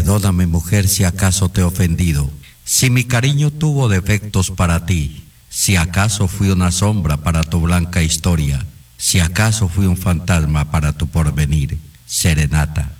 Perdóname, mujer, si acaso te he ofendido, si mi cariño tuvo defectos para ti, si acaso fui una sombra para tu blanca historia, si acaso fui un fantasma para tu porvenir. Serenata.